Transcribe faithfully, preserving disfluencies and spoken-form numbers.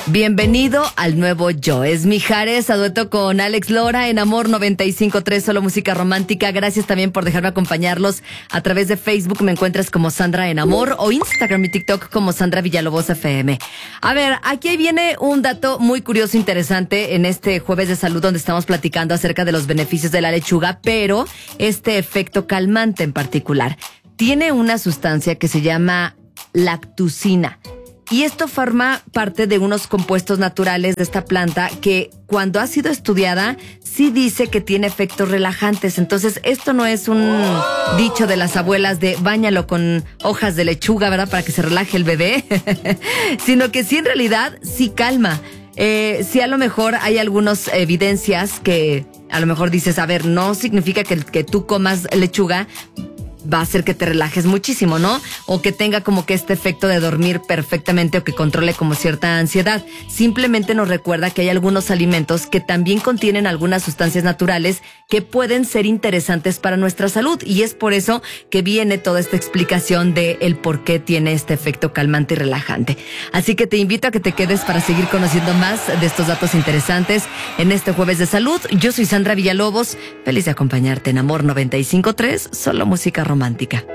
Bienvenido al nuevo yo. Es Mijares, a dueto con Alex Lora en Amor noventa y cinco punto tres, solo música romántica. Gracias también por dejarme acompañarlos a través de Facebook. Me encuentras como Sandra en Amor o Instagram y TikTok como Sandra Villalobos F M. A ver, aquí viene un dato muy curioso, interesante en este jueves de salud donde estamos platicando acerca de los beneficios de la lechuga, pero este efecto calmante en particular. Tiene una sustancia que se llama lactucina. Y esto forma parte de unos compuestos naturales de esta planta que cuando ha sido estudiada sí dice que tiene efectos relajantes. Entonces esto no es un dicho de las abuelas de báñalo con hojas de lechuga, ¿verdad? Para que se relaje el bebé, sino que sí en realidad sí calma. Eh, sí a lo mejor hay algunas evidencias que a lo mejor dices, a ver, no significa que, que tú comas lechuga va a hacer que te relajes muchísimo, ¿no? O que tenga como que este efecto de dormir perfectamente o que controle como cierta ansiedad. Simplemente nos recuerda que hay algunos alimentos que también contienen algunas sustancias naturales que pueden ser interesantes para nuestra salud y es por eso que viene toda esta explicación de el por qué tiene este efecto calmante y relajante. Así que te invito a que te quedes para seguir conociendo más de estos datos interesantes en este jueves de salud. Yo soy Sandra Villalobos, feliz de acompañarte en Amor noventa y cinco punto tres, solo música romántica.